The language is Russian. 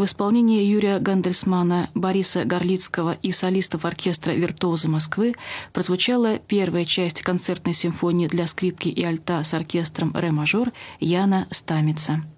В исполнении Юрия Гандельсмана, Бориса Горлицкого и солистов оркестра «Виртуозы Москвы» прозвучала первая часть концертной симфонии для скрипки и альта с оркестром «Ре мажор» Яна Стамица.